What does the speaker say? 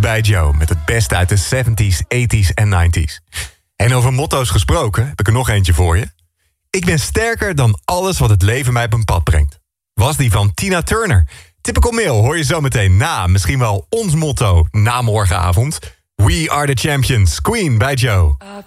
bij Joe met het beste uit de 70s, 80s en 90s. En over motto's gesproken heb ik er nog eentje voor je. Ik ben sterker dan alles wat het leven mij op een pad brengt. Was die van Tina Turner. Typical Mail hoor je zo meteen na. Misschien wel ons motto na morgenavond. We are the champions. Queen bij Joe.